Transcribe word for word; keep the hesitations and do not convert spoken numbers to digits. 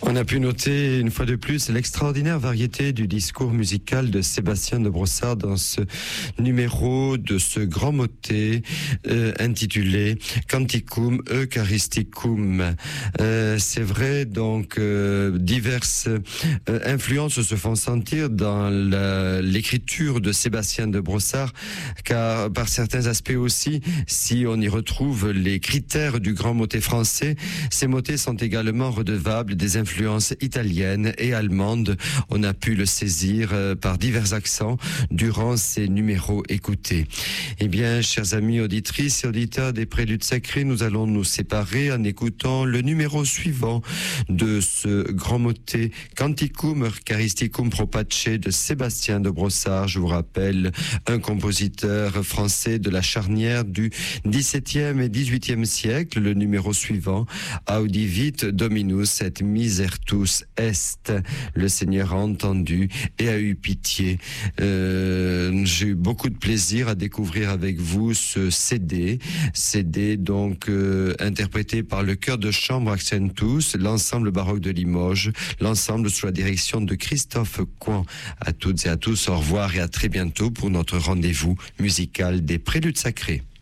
On a pu noter une fois de plus l'extraordinaire variété du discours musical de Sébastien de Brossard dans ce numéro de ce grand motet euh, intitulé Canticum Eucharisticum. Euh, c'est vrai, donc euh, diverses euh, influences se font sentir dans la, l'écriture de Sébastien de Brossard, car par certains aspects aussi, si on y retrouve les critères du grand motet français, ces motets sont également redevables des influences italiennes et allemandes. On a pu le saisir euh, par divers accents durant ces numéros écoutés. Eh bien, chers amis auditrices et auditeurs des Préludes Sacrés, nous allons nous séparer en écoutant le numéro suivant de ce grand motet Canticum Eucharisticum pro pace de Sébastien de Brossard. Je vous rappelle, un compositeur français de la charnière du dix-septième et dix-huitième siècle. Le numéro suivant, Audivit Dominus et Misertus Est. Le Seigneur a entendu et a eu pitié. Euh, j'ai eu beaucoup de plaisir à découvrir avec vous ce C D. C D donc euh, interprété par le chœur de chambre Accentus, l'ensemble baroque de Limoges, l'ensemble sous la direction de Christophe Coin. À toutes et à tous, au revoir et à très bientôt pour notre rendez-vous musical des Préludes Sacrés.